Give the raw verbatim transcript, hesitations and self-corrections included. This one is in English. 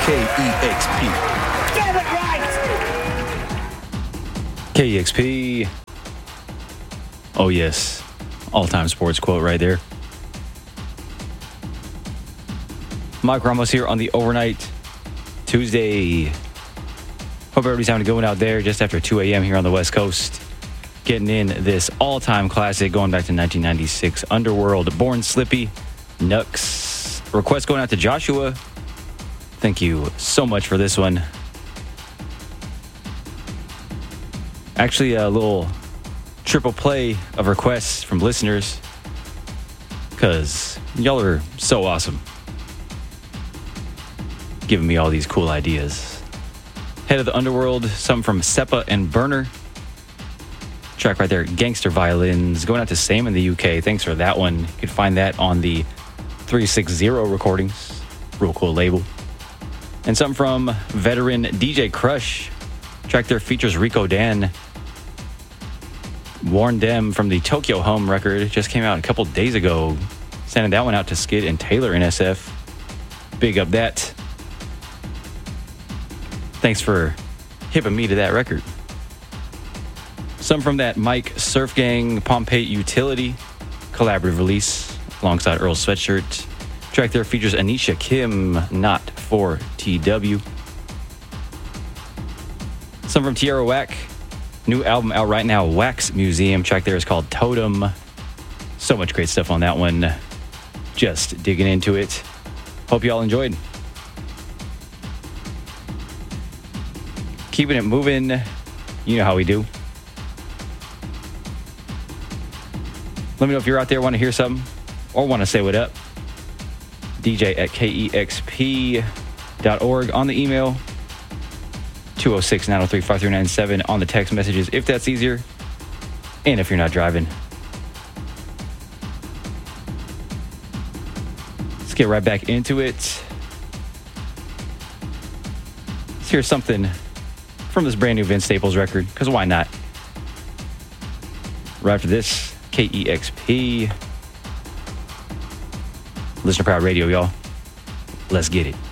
K E X P. Get it right! K E X P. Oh, yes. All-time sports quote right there. Mike Ramos here on the Overnight Tuesday. Hope everybody's having a good one out there just after two a.m. here on the West Coast. Getting in this all-time classic going back to nineteen ninety-six. Underworld, Born Slippy, Nux. Request going out to Joshua. Thank you so much for this one. Actually, a little triple play of requests from listeners because y'all are so awesome. Giving me all these cool ideas. Head of the Underworld, something from Seppa and Burner. Track right there, Gangster Violins. Going out to Sam in the U K. Thanks for that one. You can find that on the three sixty recordings. Real cool label. And something from veteran D J Crush. Track there features Rico Dan. Warn Dem from the Tokyo Home record. Just came out a couple days ago. Sending that one out to Skid and Taylor N S F. Big up that. Thanks for hipping me to that record. Some from that Mike Surf Gang Pompeii Utility collaborative release alongside Earl Sweatshirt. Track there features Anisha Kim, Not for T W. Some from Tierra Whack. New album out right now, Wax Museum. Track there is called Totem. So much great stuff on that one. Just digging into it. Hope you all enjoyed. Keeping it moving. You know how we do. Let me know if you're out there, want to hear something, or want to say what up. D J at K E X P dot org on the email. two oh six, nine oh three, five three nine seven on the text messages, if that's easier. And if you're not driving. Let's get right back into it. Let's hear something from this brand new Vince Staples record, because why not? Right after this, K E X P. Listener Proud Radio, y'all. Let's get it.